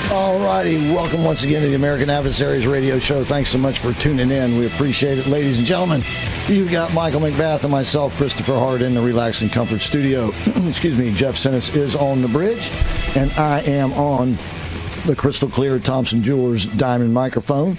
All righty, welcome once again to the American Adversaries Radio Show. Thanks so much for tuning in. We appreciate it. Ladies and gentlemen, you've got Michael McBath and myself, Christopher Hart, in the Relax and Comfort Studio. Excuse me, Jeff Sinis is on the bridge, and I am on the crystal clear Thompson Jewelers Diamond microphone.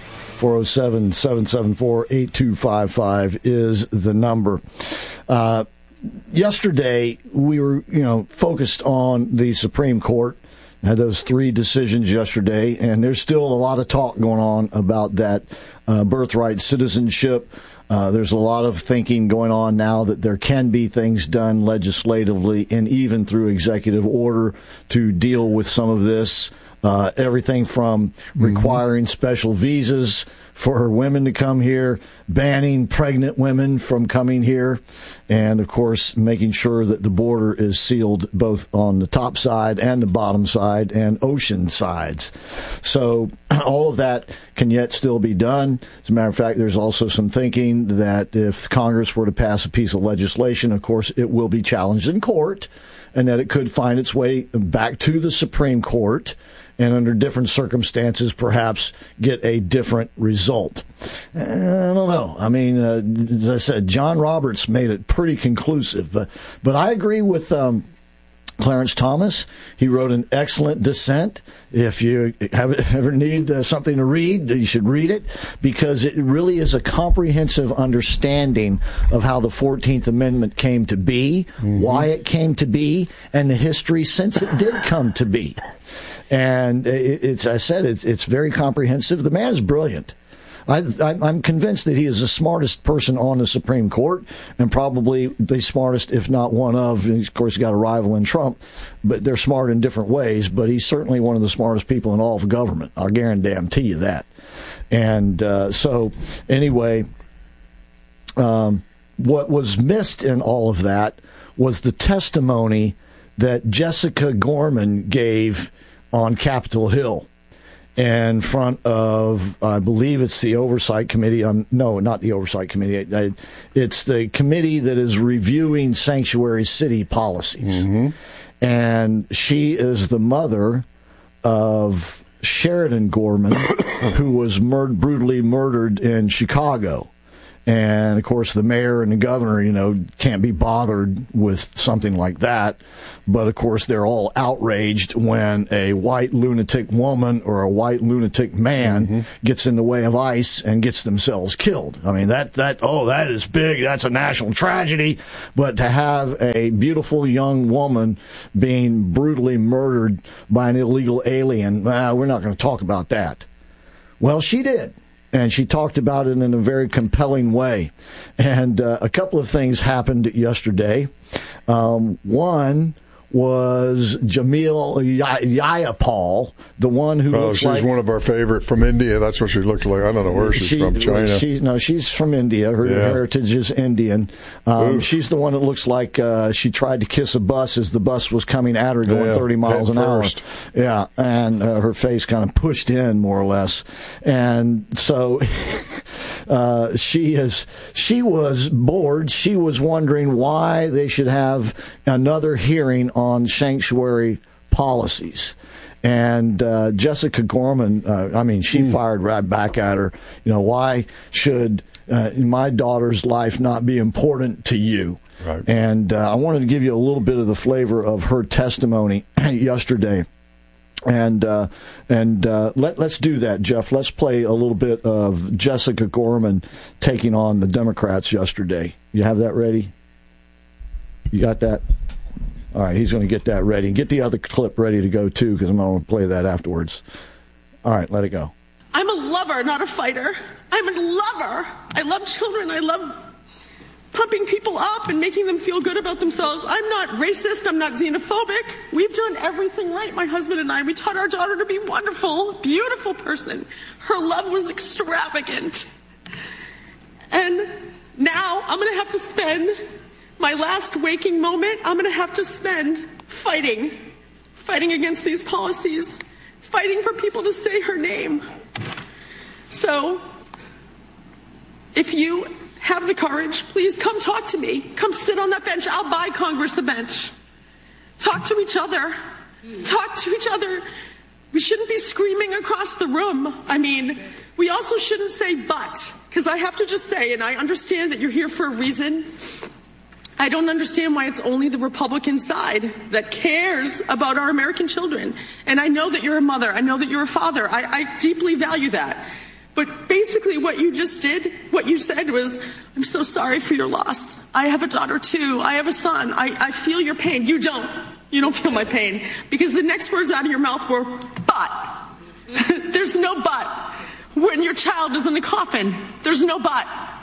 407-774-8255 is the number. Yesterday, we were, focused on the Supreme Court. Had those 3 decisions yesterday, and there's still a lot of talk going on about that birthright citizenship. There's a lot of thinking going on now that there can be things done legislatively and even through executive order to deal with some of this. Everything from requiring special visas for women to come here, banning pregnant women from coming here, and, of course, making sure that the border is sealed both on the top side and the bottom side and ocean sides. So all of that can yet still be done. As a matter of fact, there's also some thinking that if Congress were to pass a piece of legislation, of course, it will be challenged in court, and that it could find its way back to the Supreme Court and under different circumstances perhaps get a different result. I don't know. I mean, as I said, John Roberts made it pretty conclusive. But I agree with Clarence Thomas. He wrote an excellent dissent. If you ever need something to read, you should read it, because it really is a comprehensive understanding of how the 14th Amendment came to be, why it came to be, and the history since it did come to be. And it's very comprehensive. The man is brilliant. I'm convinced that he is the smartest person on the Supreme Court, and probably the smartest, if not one of. And of course, he's got a rival in Trump, but they're smart in different ways. But he's certainly one of the smartest people in all of government. I'll guarantee you that. And so, anyway, what was missed in all of that was the testimony that Jessica Gorman gave on Capitol Hill in front of, I believe it's the Oversight Committee. No, not the Oversight Committee. It's the committee that is reviewing sanctuary city policies. And she is the mother of Sheridan Gorman, who was brutally murdered in Chicago. And, of course, the mayor and the governor, can't be bothered with something like that. But, of course, they're all outraged when a white lunatic woman or a white lunatic man gets in the way of ICE and gets themselves killed. I mean, that is big. That's a national tragedy. But to have a beautiful young woman being brutally murdered by an illegal alien, we're not going to talk about that. Well, she did. And she talked about it in a very compelling way. And a couple of things happened yesterday. One was Jamil Jayapal, the one who looks like... she's one of our favorite from India. That's what she looks like. I don't know where she's from, China. She's from India. Her heritage is Indian. She's the one that looks like she tried to kiss a bus as the bus was coming at her going 30 miles an hour. Yeah, and her face kind of pushed in, more or less. And so... she was bored. She was wondering why they should have another hearing on sanctuary policies. And Jessica Gorman, she fired right back at her. Why should my daughter's life not be important to you? Right. And I wanted to give you a little bit of the flavor of her testimony yesterday. And let's do that, Jeff. Let's play a little bit of Jessica Gorman taking on the Democrats yesterday. You have that ready? You got that? All right, he's going to get that ready. Get the other clip ready to go, too, because I'm going to play that afterwards. All right, let it go. I'm a lover, not a fighter. I'm a lover. I love children. I love pumping people up and making them feel good about themselves. I'm not racist. I'm not xenophobic. We've done everything right, my husband and I. We taught our daughter to be wonderful, beautiful person. Her love was extravagant. And now I'm going to have to spend my last waking moment, I'm going to have to spend fighting against these policies, fighting for people to say her name. So, if you have the courage, please come talk to me. Come sit on that bench. I'll buy Congress a bench. Talk to each other. Talk to each other. We shouldn't be screaming across the room. I mean, we also shouldn't say but, because I have to just say, and I understand that you're here for a reason, I don't understand why it's only the Republican side that cares about our American children. And I know that you're a mother. I know that you're a father. I deeply value that. But basically what you just did, what you said was, I'm so sorry for your loss. I have a daughter too. I have a son. I feel your pain. You don't. You don't feel my pain. Because the next words out of your mouth were, but. There's no but. When your child is in the coffin, there's no but.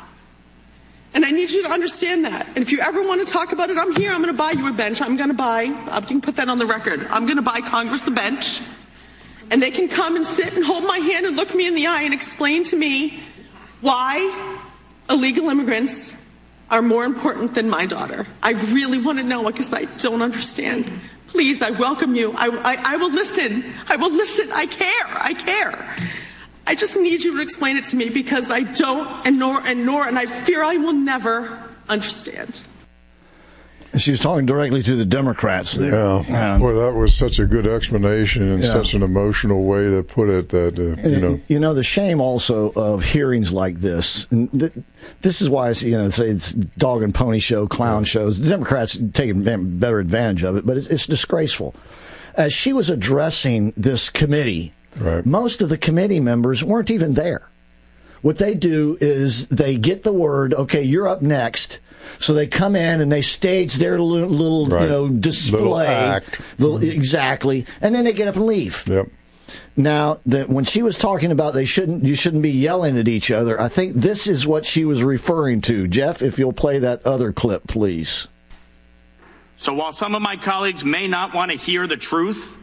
And I need you to understand that. And if you ever want to talk about it, I'm here. I'm going to buy you a bench. You can put that on the record. I'm going to buy Congress a bench. And they can come and sit and hold my hand and look me in the eye and explain to me why illegal immigrants are more important than my daughter. I really want to know because I don't understand. Please, I welcome you. I will listen. I will listen. I care. I just need you to explain it to me because I don't and I fear I will never understand. She was talking directly to the Democrats there. Yeah. Boy, that was such a good explanation and such an emotional way to put it that, You know, the shame also of hearings like this, and this is why, say it's dog and pony show, clown shows. The Democrats take better advantage of it, but it's disgraceful. As she was addressing this committee, most of the committee members weren't even there. What they do is they get the word, okay, you're up next. So they come in and they stage their little display. Little act. Exactly. And then they get up and leave. Yep. Now, when she was talking about you shouldn't be yelling at each other, I think this is what she was referring to. Jeff, if you'll play that other clip, please. So while some of my colleagues may not want to hear the truth,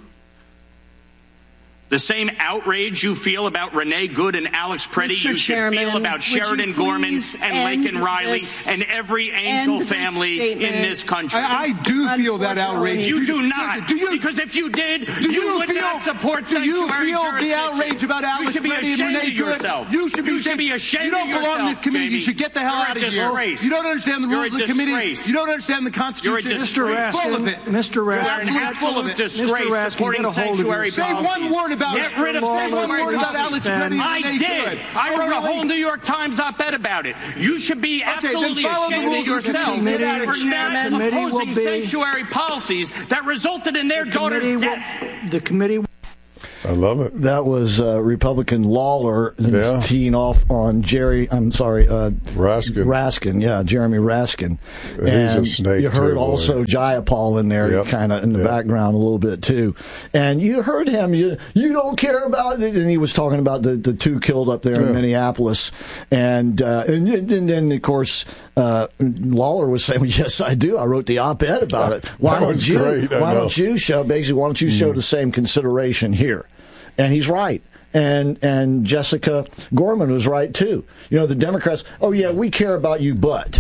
the same outrage you feel about Renee Good and Alex Preddy, you should feel about Sheridan Gorman and Laken Riley and every Angel family in this country. I do feel that outrage. You do not. Because if you did, you would not support sanctuary jurisdiction. Do you feel the outrage about Alex Preddy and Renee Good? You should be ashamed. You don't belong in this committee. You should get the hell out of here. You don't understand the rules of the committee. You don't understand the Constitution. Mr. Raskin. Mr. Raskin. You're an absolute disgrace supporting sanctuary policies. Say one word about Get rid of sanctuary policies. I did. I wrote a whole New York Times op-ed about it. You should be absolutely ashamed of yourself for not opposing sanctuary policies that resulted in their daughter's death. The committee. I love it. That was Republican Lawler teeing off on Raskin. Yeah, Jeremy Raskin. He's a snake. You heard also Jayapal in there, kind of in the background a little bit too. And you heard him. You don't care about it. And he was talking about the two killed up there in Minneapolis. And then of course Lawler was saying, well, "Yes, I do. I wrote the op-ed about it. Why don't you show the same consideration here?" And he's right. And Jessica Gorman was right, too. The Democrats, we care about you, but.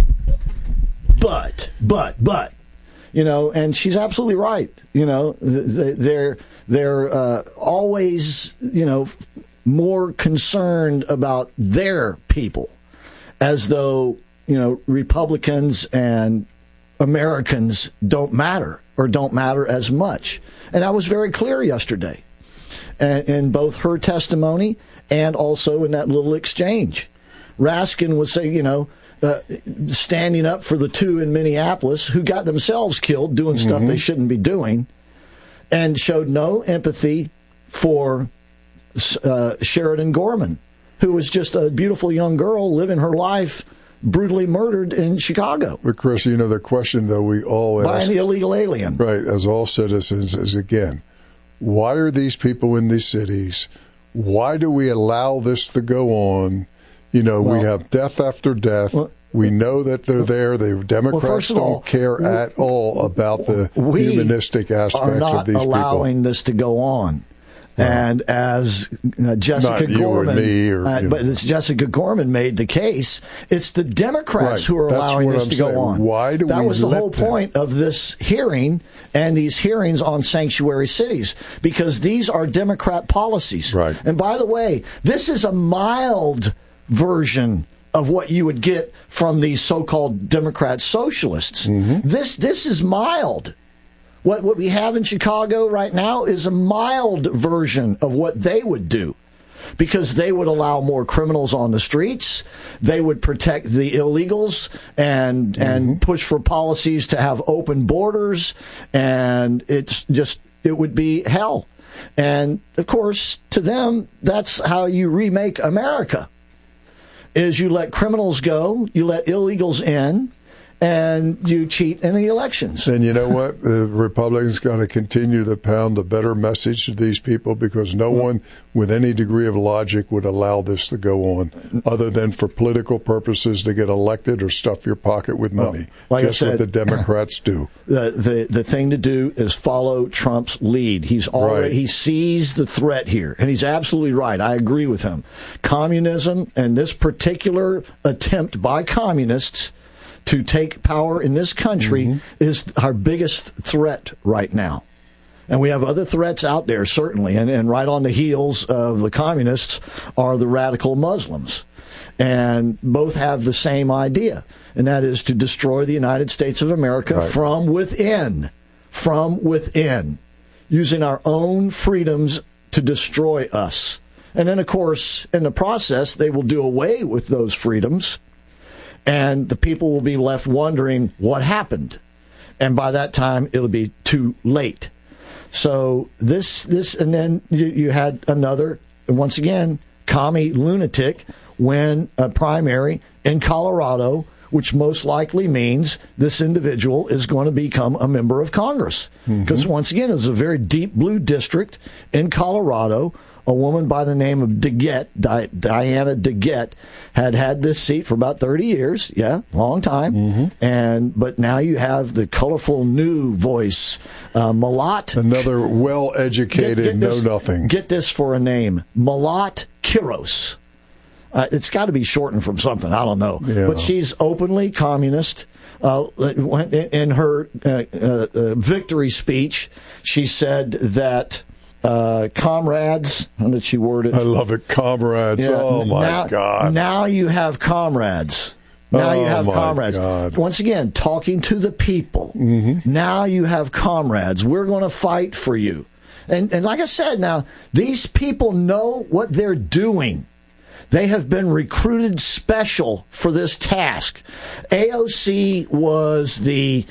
And she's absolutely right. They're always, more concerned about their people, as though, Republicans and Americans don't matter or don't matter as much. And that was very clear yesterday. In both her testimony and also in that little exchange. Raskin was saying, standing up for the two in Minneapolis who got themselves killed doing stuff they shouldn't be doing, and showed no empathy for Sheridan Gorman, who was just a beautiful young girl living her life brutally murdered in Chicago. But Chris, the question, though, we all by ask, an illegal alien. Right, as all citizens, is again, why are these people in these cities? Why do we allow this to go on? We have death after death. We know that they're there. The Democrats don't care at all about the humanistic aspects of these people. We are not allowing this to go on. And as Jessica Gorman, but as Jessica Gorman made the case, it's the Democrats who are allowing this to go on. Why do that was the whole point of this hearing and these hearings on sanctuary cities, because these are Democrat policies. Right. And by the way, this is a mild version of what you would get from these so-called Democrat socialists. This is mild. What we have in Chicago right now is a mild version of what they would do, because they would allow more criminals on the streets. They would protect the illegals and push for policies to have open borders. And it would be hell. And, of course, to them, that's how you remake America, is you let criminals go, you let illegals in, and you cheat in the elections. And you know what? The Republicans got to continue to pound a better message to these people, because no one with any degree of logic would allow this to go on, other than for political purposes to get elected or stuff your pocket with money. Like That's I said, what the Democrats do. The thing to do is follow Trump's lead. He sees the threat here, and he's absolutely right. I agree with him. Communism and this particular attempt by communists to take power in this country is our biggest threat right now. And we have other threats out there, certainly. And right on the heels of the communists are the radical Muslims. And both have the same idea, and that is to destroy the United States of America from within, using our own freedoms to destroy us. And then, of course, in the process, they will do away with those freedoms, and the people will be left wondering what happened. And by that time, it'll be too late. So this, and then you had another, once again, commie lunatic win a primary in Colorado, which most likely means this individual is going to become a member of Congress. Because once again, it was a very deep blue district in Colorado. A woman by the name of DeGette, Diana DeGette, had this seat for about 30 years. Yeah, long time. But now you have the colorful new voice, Malat. Another well-educated know-nothing. Get this for a name. Malat Quiros. It's got to be shortened from something. I don't know. Yeah. But she's openly communist. In her victory speech, she said that comrades, how did she word it? I love it, comrades. Yeah. Oh, my God. Now you have comrades. God. Once again, talking to the people. Now you have comrades. We're going to fight for you. And like I said, now, these people know what they're doing. They have been recruited special for this task. AOC was the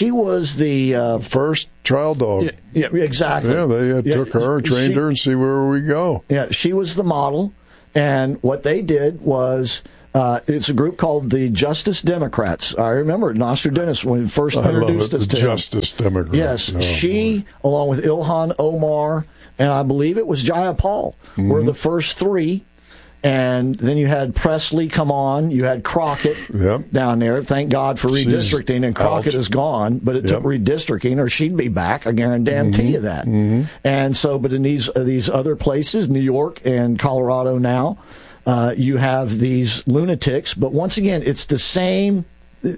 first trial dog. Yeah, exactly. Yeah, they took her, trained her, and see where we go. Yeah, she was the model, and what they did was it's a group called the Justice Democrats. I remember Nostradamus when he first introduced us to Justice Democrats. Yes, she, along with Ilhan Omar, and I believe it was Jayapal, were the first three. And then you had Presley come on. You had Crockett down there. Thank God for redistricting. And Crockett is gone, but it took redistricting, or she'd be back. I guarantee you that. And so, but in these other places, New York and Colorado now, you have these lunatics. But once again, it's the same,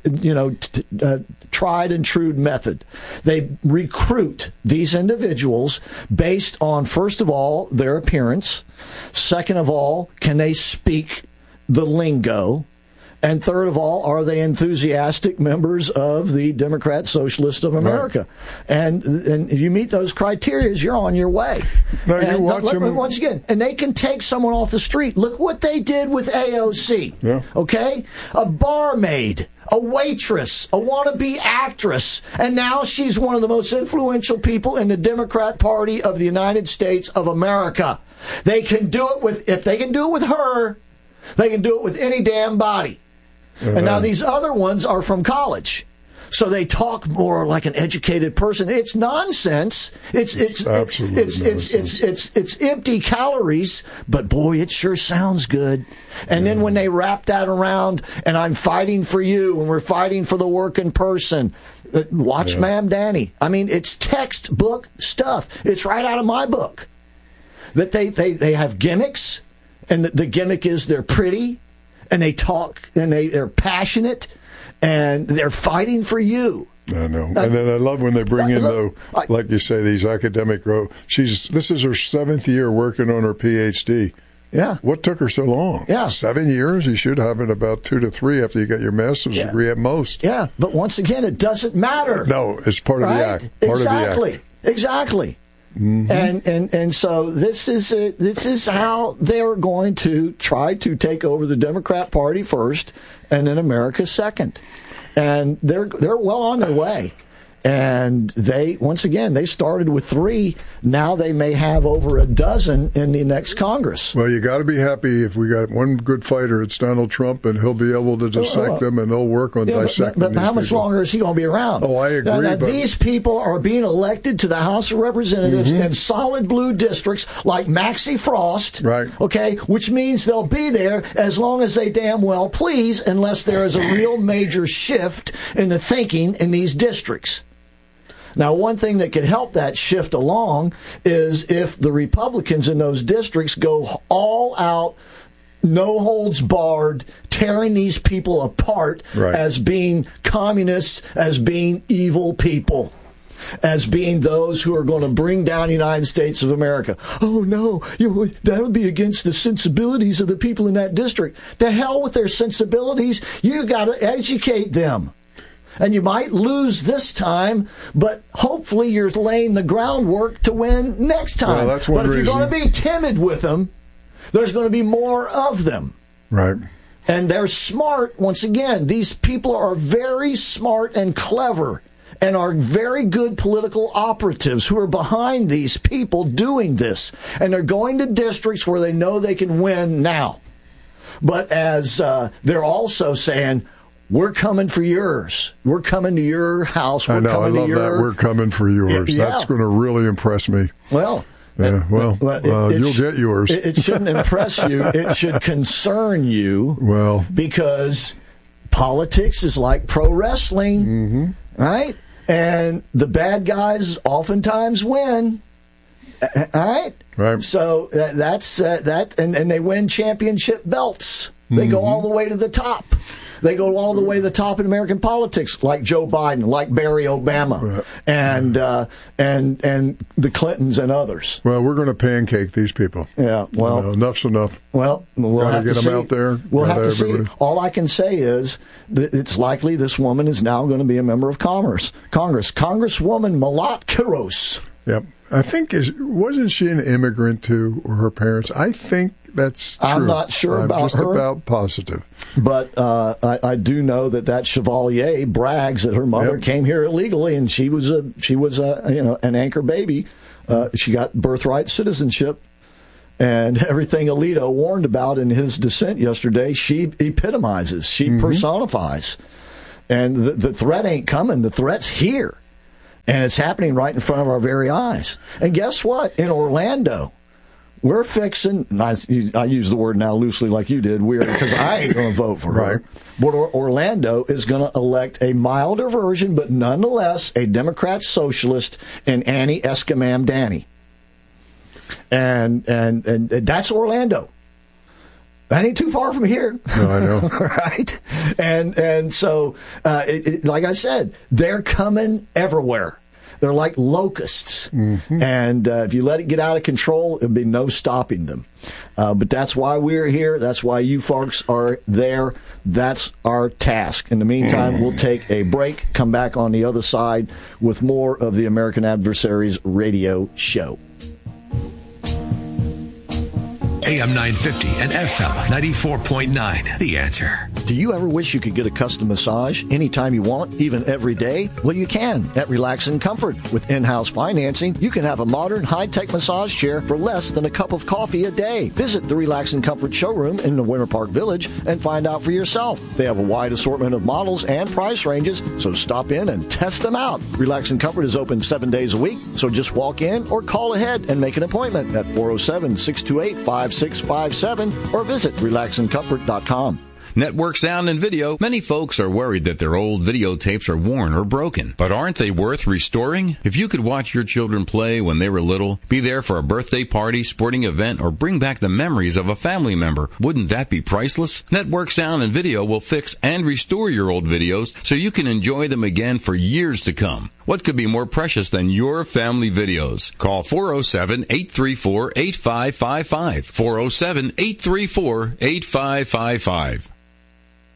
tried and true method. They recruit these individuals based on, first of all, their appearance. Second of all, can they speak the lingo? And third of all, are they enthusiastic members of the Democrat Socialists of America? Right. And you meet those criteria, you're on your way. No, you watch them. Once again, and they can take someone off the street. Look what they did with AOC. Yeah. Okay? A barmaid, a waitress, a wannabe actress, and now she's one of the most influential people in the Democrat Party of the United States of America. They can do it if they can do it with her, they can do it with any damn body. And now these other ones are from college, so they talk more like an educated person. It's nonsense. It's absolutely nonsense. It's empty calories, but boy, it sure sounds good. And then when they wrap that around, and I'm fighting for you, and we're fighting for the working person. Watch Ma'am Danny. I mean, it's textbook stuff. It's right out of my book. That they have gimmicks, and the gimmick is they're pretty, and they talk, and they're passionate, and they're fighting for you. I know. And then I love when they bring in, though, like you say, these academic this is her 7th year working on her PhD. Yeah. What took her so long? Yeah. 7 years? You should have it about 2 to 3 after you get your master's degree at most. Yeah, but once again, it doesn't matter. No, it's part of the act. Exactly. Mm-hmm. And so this is how they're going to try to take over the Democrat Party first, and then America second. And they're well on their way. And they started with 3. Now they may have over a dozen in the next Congress. Well, you got to be happy if we got one good fighter. It's Donald Trump, and he'll be able to dissect them, and they'll work on dissecting. But how much longer is he going to be around? Oh, I agree. Now, these people are being elected to the House of Representatives in solid blue districts like Maxie Frost. Right. Okay, which means they'll be there as long as they damn well please, unless there is a real major shift in the thinking in these districts. Now, one thing that could help that shift along is if the Republicans in those districts go all out, no holds barred, tearing these people apart as being communists, as being evil people, as being those who are going to bring down the United States of America. Oh, no, that would be against the sensibilities of the people in that district. To hell with their sensibilities. You got to educate them. And you might lose this time, but hopefully you're laying the groundwork to win next time. Well, that's one reason. If you're going to be timid with them, there's going to be more of them. Right. And they're smart. Once again, these people are very smart and clever and are very good political operatives who are behind these people doing this. And they're going to districts where they know they can win now. But as they're also saying, we're coming for yours. We're coming to your house. I know. I love that. We're coming for yours. Yeah. That's going to really impress me. Well, you'll get yours. It shouldn't impress you. It should concern you. Well, because politics is like pro wrestling, right? And the bad guys oftentimes win. All right? Right. So that's that, and they win championship belts. They go all the way to the top. They go all the way to the top in American politics, like Joe Biden, like Barry Obama, and the Clintons and others. Well, we're going to pancake these people. Yeah, well, enough's enough. Well, we'll have to get them out there. We'll have to see. All I can say is that it's likely this woman is now going to be a member of Congress. Congresswoman Malat Quiros. Yep. I think, wasn't she an immigrant too, or her parents? I think that's true. I'm not sure about her. I'm just about positive. But I do know that Chevalier brags that her mother came here illegally, and she was an anchor baby. She got birthright citizenship, and everything Alito warned about in his dissent yesterday, she epitomizes, she personifies. And the threat ain't coming. The threat's here. And it's happening right in front of our very eyes. And guess what? In Orlando, we're fixing, I use the word now loosely like you did, because I ain't going to vote for her. But Orlando is going to elect a milder version, but nonetheless a Democrat socialist in Annie Escamam Danny. And that's Orlando. That ain't too far from here. No, I know. Right? And so, like I said, they're coming everywhere. They're like locusts. And if you let it get out of control, there'll be no stopping them. But that's why we're here. That's why you folks are there. That's our task. In the meantime, we'll take a break, come back on the other side with more of the American Adversaries radio show. AM 950 and FM 94.9. The Answer. Do you ever wish you could get a custom massage anytime you want, even every day? Well, you can at Relax and Comfort. With in-house financing, you can have a modern, high-tech massage chair for less than a cup of coffee a day. Visit the Relax and Comfort showroom in the Winter Park Village and find out for yourself. They have a wide assortment of models and price ranges, so stop in and test them out. Relax and Comfort is open 7 days a week, so just walk in or call ahead and make an appointment at 407-628-5657 or visit relaxandcomfort.com. Network Sound and Video. Many folks are worried that their old videotapes are worn or broken. But aren't they worth restoring? If you could watch your children play when they were little, be there for a birthday party, sporting event, or bring back the memories of a family member, wouldn't that be priceless? Network Sound and Video will fix and restore your old videos so you can enjoy them again for years to come. What could be more precious than your family videos? Call 407-834-8555. 407-834-8555.